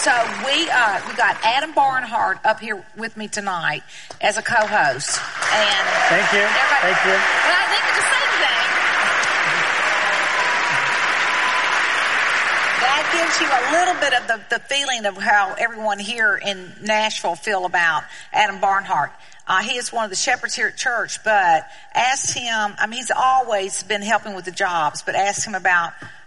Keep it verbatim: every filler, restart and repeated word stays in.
So we uh, we got Adam Barnhart up here with me tonight as a co-host. And thank you. Thank you. Well, I think to say today, that gives you a little bit of the, the feeling of how everyone here in Nashville feel about Adam Barnhart. Uh, he is one of the shepherds here at church, but asked him, I mean, he's always been helping with the jobs, but asked him about